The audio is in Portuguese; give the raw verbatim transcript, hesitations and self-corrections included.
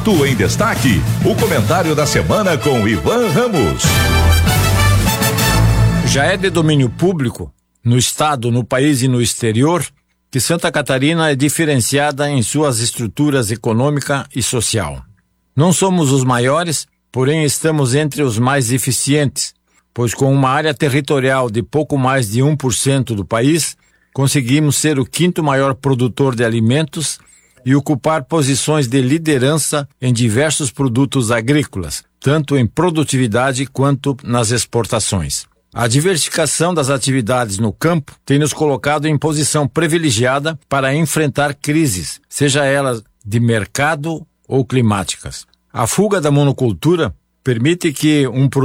Fato em Destaque, o comentário da semana com Ivan Ramos. Já é de domínio público, no estado, no país e no exterior, que Santa Catarina é diferenciada em suas estruturas econômica e social. Não somos os maiores, porém estamos entre os mais eficientes, pois com uma área territorial de pouco mais de um por cento do país, conseguimos ser o quinto maior produtor de alimentos e ocupar posições de liderança em diversos produtos agrícolas, tanto em produtividade quanto nas exportações. A diversificação das atividades no campo tem nos colocado em posição privilegiada para enfrentar crises, seja elas de mercado ou climáticas. A fuga da monocultura permite que um